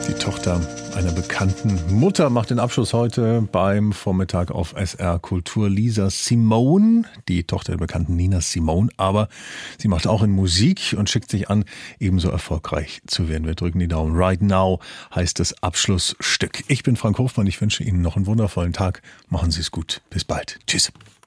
Die Tochter einer bekannten Mutter macht den Abschluss heute beim Vormittag auf SR Kultur. Lisa Simone, die Tochter der bekannten Nina Simone, aber sie macht auch in Musik und schickt sich an, ebenso erfolgreich zu werden. Wir drücken die Daumen. Right Now heißt das Abschlussstück. Ich bin Frank Hofmann, ich wünsche Ihnen noch einen wundervollen Tag. Machen Sie es gut. Bis bald. Tschüss.